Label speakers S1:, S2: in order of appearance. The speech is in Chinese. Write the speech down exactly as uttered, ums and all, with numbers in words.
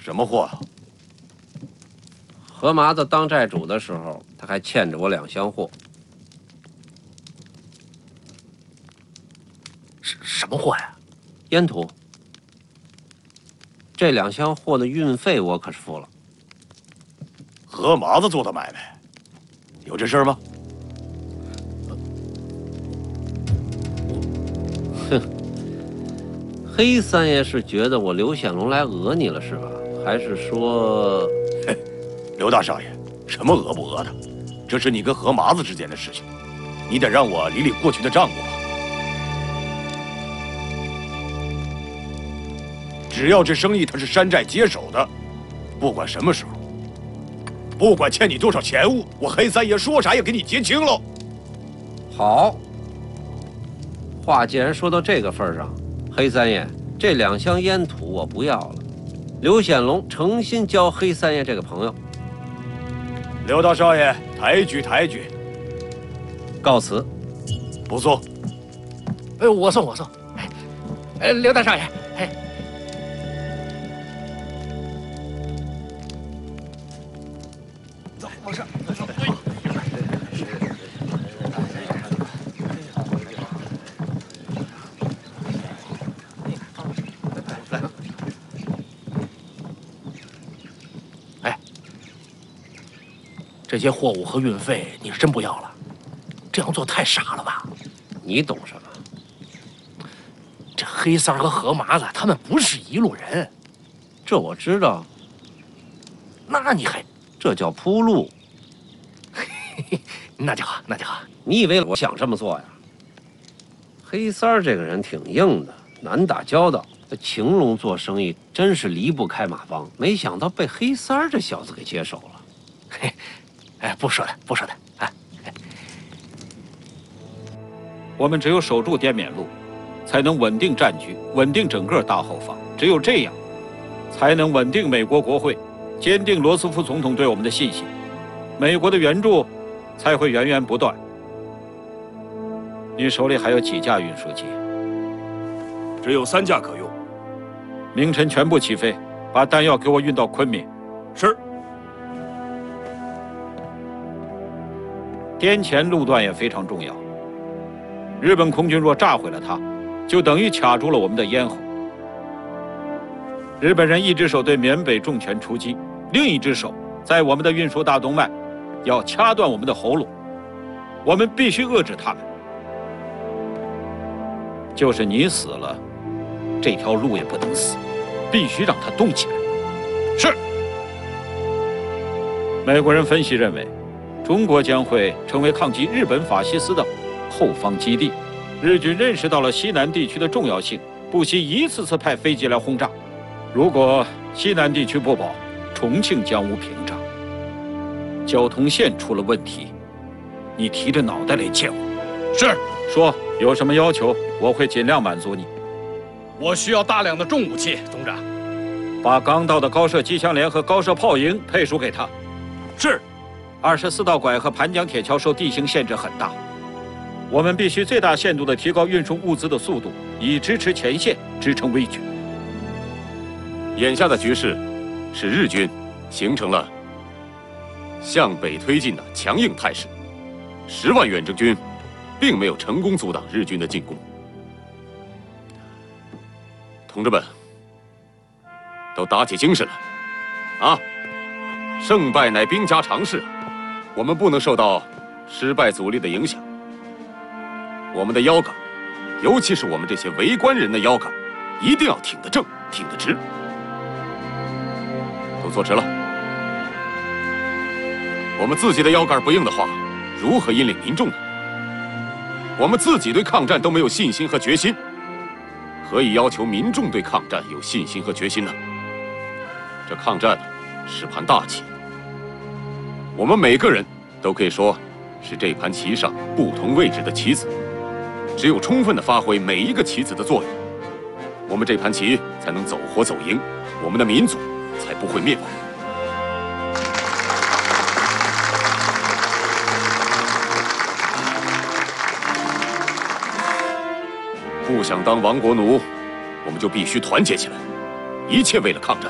S1: 什么货啊？
S2: 何麻子当债主的时候，他还欠着我两箱货。
S3: 什什么货呀？
S2: 烟土。这两箱货的运费我可是付了。
S1: 何麻子做的买卖，有这事儿吗？
S2: 哼，黑三爷是觉得我刘显龙来讹你了是吧？还是说，
S1: 嘿，刘大少爷，什么讹不讹的，这是你跟何麻子之间的事情，你得让我理理过去的账目吧。只要这生意他是山寨接手的，不管什么时候，不管欠你多少钱物，我黑三爷说啥也给你结清喽。
S2: 好，话既然说到这个份上，黑三爷，这两箱烟土我不要了。刘显龙诚心交黑三爷这个朋友。
S1: 刘大少爷，抬举抬举。
S2: 告辞。
S1: 不送。
S3: 哎，我送我送。哎，哎，刘大少爷，哎。走，往上。走。这些货物和运费你是真不要了，这样做太傻了吧？
S2: 你懂什么？
S3: 这黑三儿和何麻子他们不是一路人，
S2: 这我知道。
S3: 那你还
S2: 这叫铺路？
S3: 那就好，那就好。
S2: 你以为我想这么做呀？黑三儿这个人挺硬的，难打交道。这晴隆做生意真是离不开马帮，没想到被黑三儿这小子给接手了。
S3: 嘿。哎，不说的，不说的啊！
S4: 我们只有守住滇缅路，才能稳定战局，稳定整个大后方。只有这样，才能稳定美国国会，坚定罗斯福总统对我们的信心，美国的援助才会源源不断。你手里还有几架运输机？
S5: 只有三架可用。
S4: 明晨全部起飞，把弹药给我运到昆明。
S5: 是。
S4: 滇黔路段也非常重要。日本空军若炸毁了它，就等于卡住了我们的咽喉。日本人一只手对缅北重拳出击，另一只手在我们的运输大动脉，要掐断我们的喉咙。我们必须遏制他们。就是你死了，这条路也不能死，必须让它动起来。
S5: 是。
S4: 美国人分析认为，中国将会成为抗击日本法西斯的后方基地。日军认识到了西南地区的重要性，不惜一次次派飞机来轰炸。如果西南地区不保，重庆将无屏障。交通线出了问题，你提着脑袋来见我。
S5: 是。
S4: 说有什么要求，我会尽量满足你。
S5: 我需要大量的重武器，总长。
S4: 把刚到的高射机枪连和高射炮营配属给他。
S5: 是。
S4: 二十四道拐和盘江铁桥受地形限制很大，我们必须最大限度地提高运输物资的速度，以支持前线，支撑危局。
S6: 眼下的局势，使日军形成了向北推进的强硬态势。十万远征军并没有成功阻挡日军的进攻。同志们，都打起精神了，啊！胜败乃兵家常事。我们不能受到失败阻力的影响。我们的腰杆，尤其是我们这些为官人的腰杆，一定要挺得正，挺得直。都坐直了。我们自己的腰杆不硬的话，如何引领民众呢？我们自己对抗战都没有信心和决心，何以要求民众对抗战有信心和决心呢？这抗战呢，是盘大棋。我们每个人都可以说是这盘棋上不同位置的棋子，只有充分地发挥每一个棋子的作用，我们这盘棋才能走活走赢，我们的民族才不会灭亡。不想当亡国奴，我们就必须团结起来，一切为了抗战。